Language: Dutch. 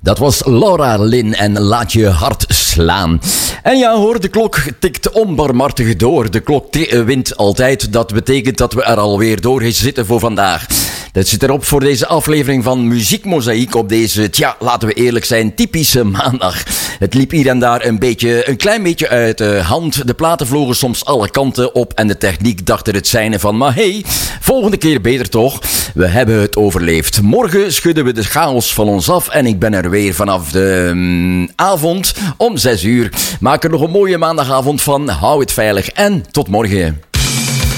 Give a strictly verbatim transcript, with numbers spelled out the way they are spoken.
Dat was Laura Lynn en Laat je hart slaan. En ja hoor, de klok tikt onbarmhartig door. De klok t- wint altijd. Dat betekent dat we er alweer door zitten voor vandaag. Dat zit erop voor deze aflevering van Muziek Mozaïek op deze, tja, laten we eerlijk zijn, typische maandag. Het liep hier en daar een beetje, een klein beetje uit de hand. De platen vlogen soms alle kanten op en de techniek dacht er het zijne van, maar hey, volgende keer beter toch. We hebben het overleefd. Morgen schudden we de chaos van ons af en ik ben er weer vanaf de um, avond om zes uur. Maak er nog een mooie maandagavond van. Hou het veilig en tot morgen.